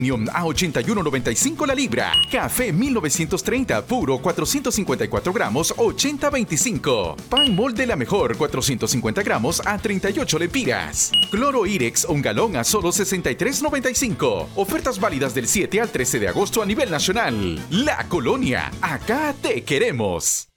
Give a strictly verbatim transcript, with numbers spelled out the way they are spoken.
A ochenta y uno noventa y cinco la libra. Café mil novecientos treinta puro cuatrocientos cincuenta y cuatro gramos ochenta veinticinco. Pan molde la mejor cuatrocientos cincuenta gramos a treinta y ocho lempiras. Cloro Irex un galón a solo sesenta y tres noventa y cinco. Ofertas válidas del siete al trece de agosto a nivel nacional. La Colonia, acá te queremos.